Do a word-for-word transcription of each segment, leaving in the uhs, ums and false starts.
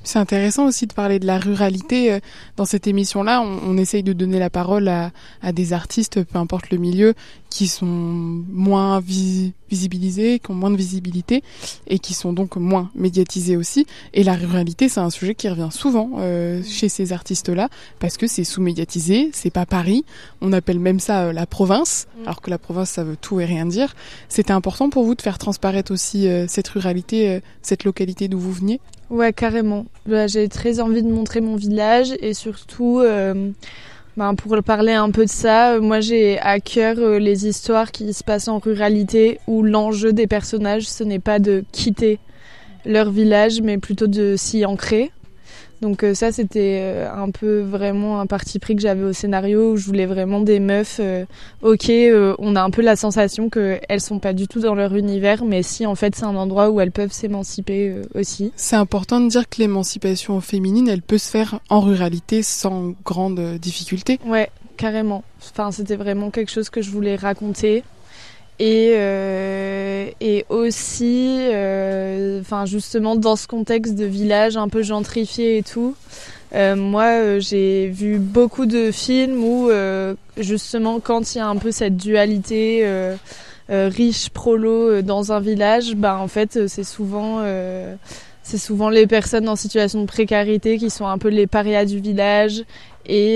C'est intéressant aussi de parler de la ruralité. Dans cette émission-là, on, on essaye de donner la parole à, à des artistes, peu importe le milieu, qui sont moins vis- visibilisés, qui ont moins de visibilité et qui sont donc moins médiatisés aussi. Et la ruralité, c'est un sujet qui revient souvent euh, chez ces artistes-là parce que c'est sous-médiatisé, c'est pas Paris. On appelle même ça euh, la province, alors que la province, ça veut tout et rien dire. C'était important pour vous de faire transparaître aussi euh, cette ruralité, euh, cette localité d'où vous veniez ? Ouais, carrément. Bah, j'ai très envie de montrer mon village et surtout, euh, bah, pour parler un peu de ça, moi j'ai à cœur euh, les histoires qui se passent en ruralité où l'enjeu des personnages, ce n'est pas de quitter leur village, mais plutôt de s'y ancrer. Donc euh, ça, c'était euh, un peu vraiment un parti pris que j'avais au scénario où je voulais vraiment des meufs. Euh, ok, euh, on a un peu la sensation qu'elles sont pas du tout dans leur univers, mais si en fait c'est un endroit où elles peuvent s'émanciper euh, aussi. C'est important de dire que l'émancipation féminine, elle peut se faire en ruralité sans grande difficulté. Ouais, carrément. Enfin, c'était vraiment quelque chose que je voulais raconter. Et, euh, et aussi, euh, enfin justement dans ce contexte de village un peu gentrifié et tout, euh, moi euh, j'ai vu beaucoup de films où euh, justement quand il y a un peu cette dualité euh, euh, riche prolo euh, dans un village, bah en fait c'est souvent euh, c'est souvent les personnes en situation de précarité qui sont un peu les parias du village et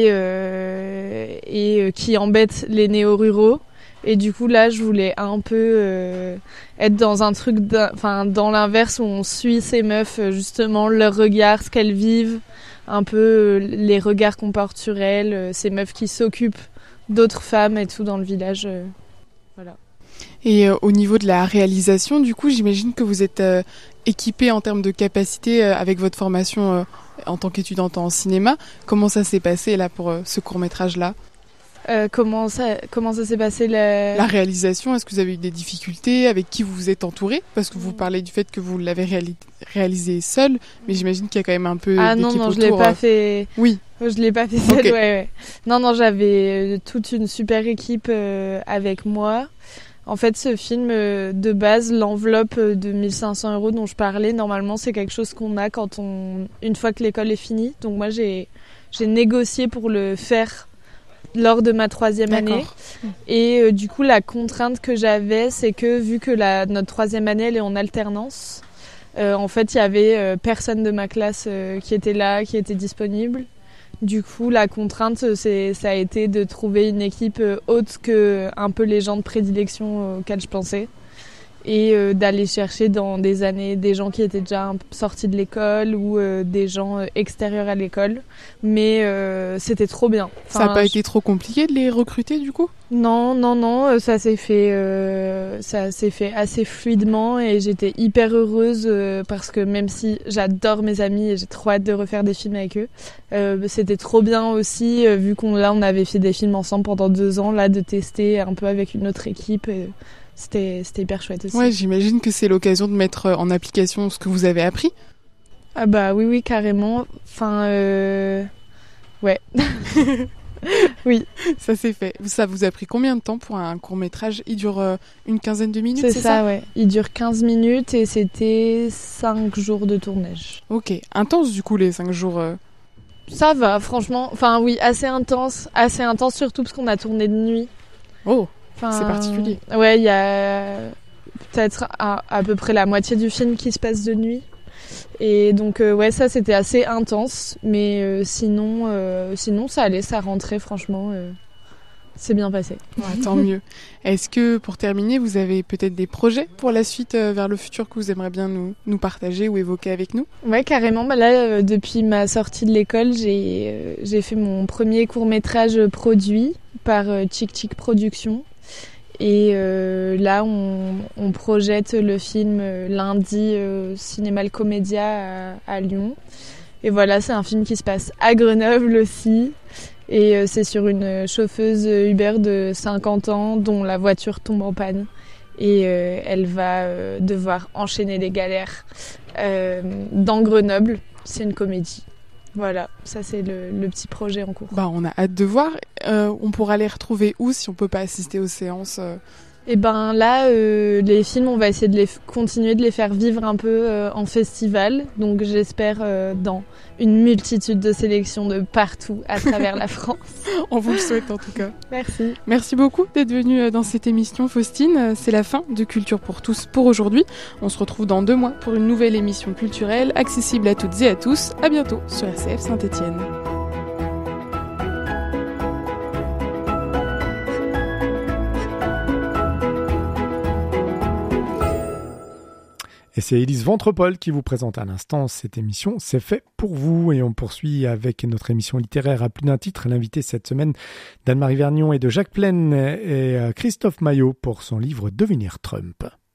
euh, et euh, qui embêtent les néo-ruraux. Et du coup, là, je voulais un peu euh, être dans un truc, enfin, dans l'inverse où on suit ces meufs, justement, leurs regards, ce qu'elles vivent, un peu euh, les regards qu'on porte sur elles, euh, ces meufs qui s'occupent d'autres femmes et tout dans le village. Euh, voilà. Et euh, au niveau de la réalisation, du coup, j'imagine que vous êtes euh, équipée en termes de capacité euh, avec votre formation euh, en tant qu'étudiante en cinéma. Comment ça s'est passé là pour euh, ce court-métrage-là ? Euh, comment ça, comment ça s'est passé la... la réalisation, est-ce que vous avez eu des difficultés? Avec qui vous vous êtes entouré? Parce que vous parlez du fait que vous l'avez réali- réalisé seul, mais j'imagine qu'il y a quand même un peu ah d'équipe non, non, autour. je l'ai pas fait. Oui. Je l'ai pas fait seul, Okay. ouais, ouais. Non, non, j'avais toute une super équipe euh, avec moi. En fait, ce film, euh, de base, l'enveloppe de mille cinq cents euros dont je parlais, normalement, c'est quelque chose qu'on a quand on, une fois que l'école est finie. Donc moi, j'ai, j'ai négocié pour le faire lors de ma troisième D'accord. année. Et euh, du coup, la contrainte que j'avais, c'est que vu que la, notre troisième année, elle est en alternance, euh, en fait, il y avait euh, personne de ma classe euh, qui était là, qui était disponible. Du coup, la contrainte, c'est, ça a été de trouver une équipe euh, autre que un peu les gens de prédilection auxquels je pensais. Et euh, d'aller chercher dans des années des gens qui étaient déjà sortis de l'école ou euh, des gens euh, extérieurs à l'école. Mais euh, c'était trop bien. Enfin, ça n'a pas je... été trop compliqué de les recruter du coup? Non, non, non, ça s'est fait, euh, ça s'est fait assez fluidement et j'étais hyper heureuse euh, parce que même si j'adore mes amis et j'ai trop hâte de refaire des films avec eux, euh, c'était trop bien aussi euh, vu qu'on là on avait fait des films ensemble pendant deux ans là de tester un peu avec une autre équipe. Et... C'était, c'était hyper chouette aussi. Ouais, j'imagine que c'est l'occasion de mettre en application ce que vous avez appris. Ah bah oui, oui, carrément. Enfin, euh... ouais. Oui. Ça s'est fait. Ça vous a pris combien de temps pour un court-métrage? Il dure euh, une quinzaine de minutes, c'est, c'est ça, ça? Ouais. Il dure quinze minutes et c'était cinq jours de tournage. Ok. Intense du coup les cinq jours euh... Ça va, franchement. Enfin oui, assez intense. Assez intense surtout parce qu'on a tourné de nuit. Oh. Enfin, c'est particulier. Ouais, il y a peut-être à, à peu près la moitié du film qui se passe de nuit. Et donc, euh, ouais, ça, c'était assez intense. Mais euh, sinon, euh, sinon, ça allait, ça rentrait, franchement. Euh, c'est bien passé. Ouais, tant mieux. Est-ce que, pour terminer, vous avez peut-être des projets pour la suite, euh, vers le futur, que vous aimeriez bien nous, nous partager ou évoquer avec nous? Ouais, carrément. Bah là, euh, depuis ma sortie de l'école, j'ai, euh, j'ai fait mon premier court-métrage produit par euh, Chic Chic Productions. Et euh, là, on, on projette le film euh, lundi euh, Cinéma Le Comédia à, à Lyon. Et voilà, c'est un film qui se passe à Grenoble aussi. Et euh, c'est sur une chauffeuse Uber de cinquante ans dont la voiture tombe en panne. Et euh, elle va euh, devoir enchaîner les galères euh, dans Grenoble. C'est une comédie. Voilà, ça c'est le, le petit projet en cours. Bah, on a hâte de voir. Euh, on pourra les retrouver où si on peut pas assister aux séances euh... Et ben là, euh, les films, on va essayer de les f- continuer de les faire vivre un peu euh, en festival. Donc j'espère euh, dans une multitude de sélections de partout à travers la France. On vous le souhaite en tout cas. Merci. Merci beaucoup d'être venue dans cette émission, Faustine. C'est la fin de Culture pour tous pour aujourd'hui. On se retrouve dans deux mois pour une nouvelle émission culturelle accessible à toutes et à tous. À bientôt sur R C F Saint-Étienne. Et c'est Élise Ventrepol qui vous présente à l'instant cette émission. C'est fait pour vous. Et on poursuit avec notre émission littéraire à plus d'un titre. L'invité cette semaine d'Anne-Marie Vergnon et de Jacques Plaine et Christophe Maillot pour son livre Devenir Trump.